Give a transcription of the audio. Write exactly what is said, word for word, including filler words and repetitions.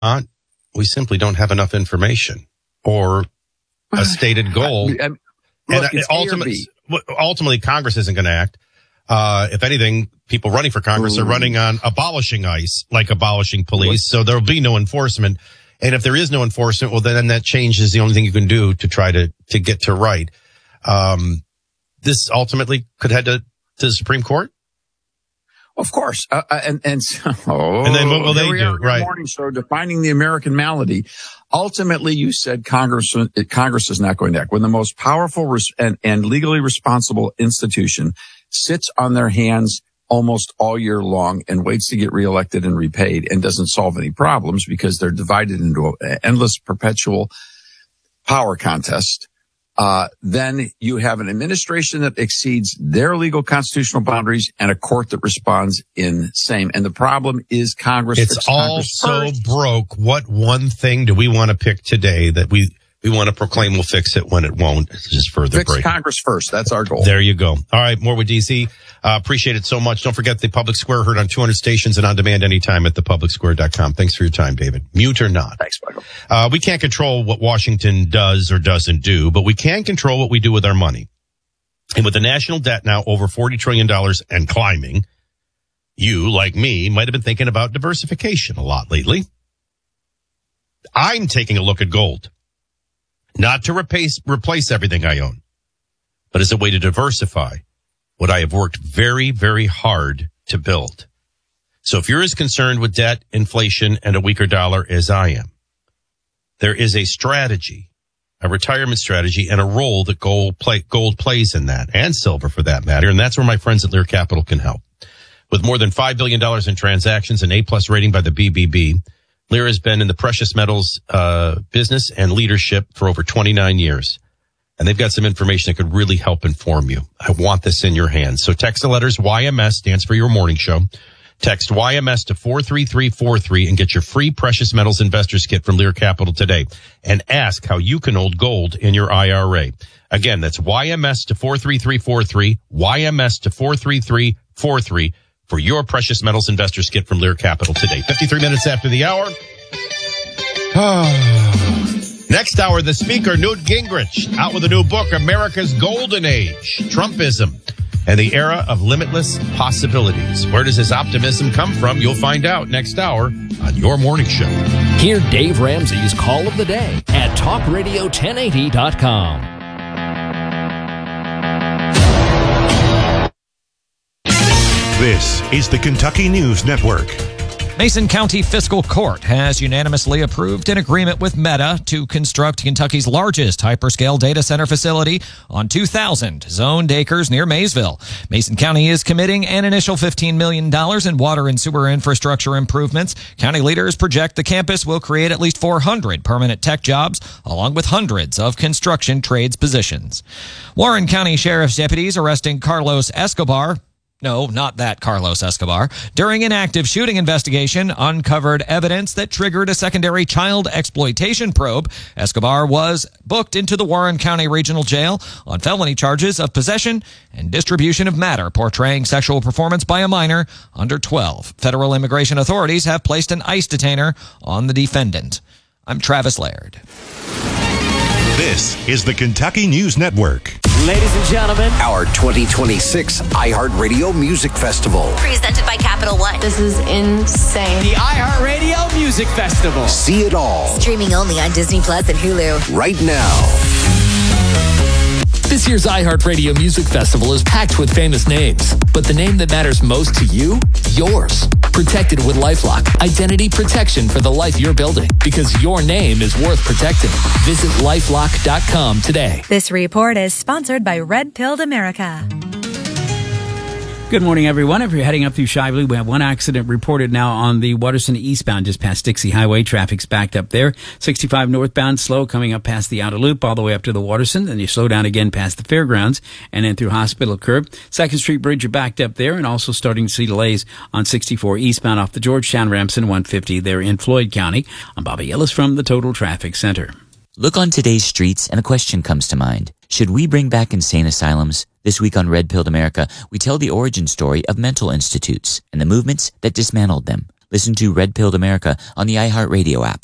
not, we simply don't have enough information or a stated goal. I, I, look, and ultimately, ultimately, Congress isn't going to act. Uh, if anything, people running for Congress Ooh. are running on abolishing ICE, like abolishing police. So there will be no enforcement. And if there is no enforcement, well, then that change is the only thing you can do to try to, to get to right. Um, this ultimately could head to, to the Supreme Court. Of course. Uh, and, and, oh, and then what will they do? Right. Morning show, defining the American malady. Ultimately, you said Congress, Congress is not going to act. When the most powerful res- and, and legally responsible institution sits on their hands almost all year long and waits to get reelected and repaid and doesn't solve any problems because they're divided into an endless perpetual power contest. Uh, then you have an administration that exceeds their legal constitutional boundaries and a court that responds in same. And the problem is Congress. It's all Congress so first. broke. What one thing do we want to pick today that we, we want to proclaim will fix it when it won't? It's just further Fix break. Congress first. That's our goal. There you go. All right. More with D C. Uh, appreciate it so much. Don't forget the Public Square heard on two hundred stations and on demand anytime at the public square dot com. Thanks for your time, David. Mute or not. Thanks, Michael. Uh, we can't control what Washington does or doesn't do, but we can control what we do with our money. And with the national debt now over forty trillion dollars and climbing, you, like me, might have been thinking about diversification a lot lately. I'm taking a look at gold. Not to replace, replace everything I own, but as a way to diversify what I have worked very, very hard to build. So if you're as concerned with debt, inflation, and a weaker dollar as I am, there is a strategy, a retirement strategy, and a role that gold, play, gold plays in that, and silver for that matter. And that's where my friends at Lear Capital can help. With more than five billion dollars in transactions and A-plus rating by the B B B, Lear has been in the precious metals uh business and leadership for over twenty-nine years. And they've got some information that could really help inform you. I want this in your hands. So text the letters Y M S, stands for your morning show. Text Y M S to four three three four three and get your free precious metals investors kit from Lear Capital today. And ask how you can hold gold in your I R A. Again, that's Y M S to four three three four three, Y M S to four three three four three for your precious metals investors kit from Lear Capital today. fifty-three minutes after the hour. Next hour, the speaker, Newt Gingrich, out with a new book, America's Golden Age, Trumpism, and the Era of Limitless Possibilities. Where does his optimism come from? You'll find out next hour on your morning show. Hear Dave Ramsey's Call of the Day at talk radio ten eighty dot com. This is the Kentucky News Network. Mason County Fiscal Court has unanimously approved an agreement with Meta to construct Kentucky's largest hyperscale data center facility on two thousand zoned acres near Maysville. Mason County is committing an initial fifteen million dollars in water and sewer infrastructure improvements. County leaders project the campus will create at least four hundred permanent tech jobs, along with hundreds of construction trades positions. Warren County Sheriff's deputies arresting Carlos Escobar No, not that Carlos Escobar. During an active shooting investigation, uncovered evidence that triggered a secondary child exploitation probe. Escobar was booked into the Warren County Regional Jail on felony charges of possession and distribution of matter portraying sexual performance by a minor under twelve. Federal immigration authorities have placed an ICE detainer on the defendant. I'm Travis Laird. This is the Kentucky News Network. Ladies and gentlemen, our twenty twenty-six iHeartRadio Music Festival. Presented by Capital One. This is insane. The iHeartRadio Music Festival. See it all. Streaming only on Disney Plus and Hulu. Right now. This year's iHeartRadio Music Festival is packed with famous names. But the name that matters most to you? Yours. Protected with LifeLock. Identity protection for the life you're building. Because your name is worth protecting. Visit lifelock dot com today. This report is sponsored by Red Pilled America. Good morning, everyone. If you're heading up through Shively, we have one accident reported now on the Waterston eastbound, just past Dixie Highway. Traffic's backed up there. sixty-five northbound, slow coming up past the outer loop, all the way up to the Waterston. Then you slow down again past the fairgrounds and then through Hospital Curb. Second Street Bridge, you're backed up there, and also starting to see delays on sixty-four eastbound off the Georgetown Ramson one fifty there in Floyd County. I'm Bobby Ellis from the Total Traffic Center. Look on today's streets and a question comes to mind. Should we bring back insane asylums? This week on Red Pilled America, we tell the origin story of mental institutes and the movements that dismantled them. Listen to Red Pilled America on the iHeartRadio app,